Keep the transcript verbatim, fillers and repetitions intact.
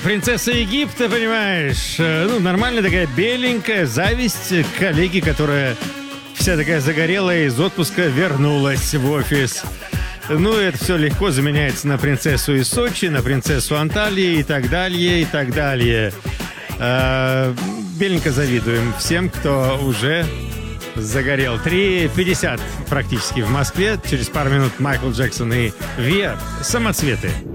принцесса Египта, понимаешь? Ну, нормальная такая беленькая зависть коллеги, которая вся такая загорелая из отпуска вернулась в офис. Ну, это все легко заменяется на принцессу из Сочи, на принцессу Анталии и так далее, и так далее. А, беленько завидуем всем, кто уже загорел. три пятьдесят практически в Москве. Через пару минут Майкл Джексон и Виа. Самоцветы.